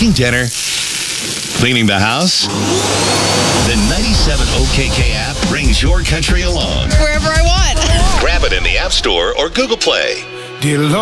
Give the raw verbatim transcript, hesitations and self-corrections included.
Cooking dinner? Cleaning the house? The ninety-seven O K K app brings your country along. Wherever I want. Grab it in the App Store or Google Play. Dear Lord.